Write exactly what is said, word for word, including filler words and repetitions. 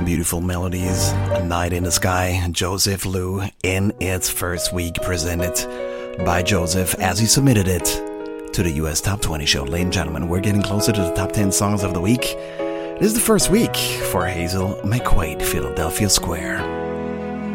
Beautiful melodies, A Night in the Sky, Joseph Lou, in its first week, presented by Joseph as he submitted it to the U S Top twenty show. Ladies and gentlemen, we're getting closer to the top ten songs of the week. This is the first week for Hazel McQuaid, Philadelphia Square.